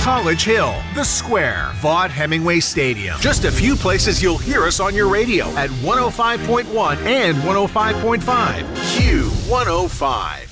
College Hill, The Square, Vaught Hemingway Stadium. Just a few places you'll hear us on your radio at 105.1 and 105.5. Q105.